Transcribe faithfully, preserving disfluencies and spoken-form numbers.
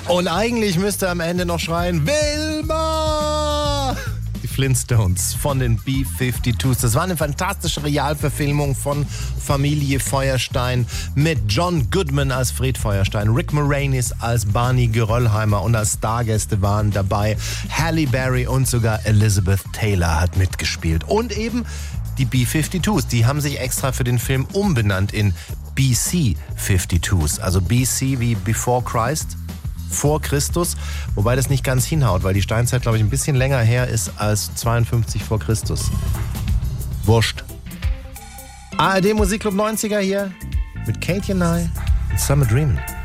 Und eigentlich müsste am Ende noch schreien, Wilma! Die Flintstones von den B zweiundfünfzig. Das war eine fantastische Realverfilmung von Familie Feuerstein mit John Goodman als Fred Feuerstein, Rick Moranis als Barney Geröllheimer und als Stargäste waren dabei Halle Berry und sogar Elizabeth Taylor hat mitgespielt. Und eben die B zweiundfünfzig, die haben sich extra für den Film umbenannt in B C fünfundfünfzig, also B C wie Before Christ, vor Christus, wobei das nicht ganz hinhaut, weil die Steinzeit, glaube ich, ein bisschen länger her ist als zweiundfünfzig vor Christus. Wurscht. A R D Musikclub neunziger hier mit Katie and I und Summer Dreamin'.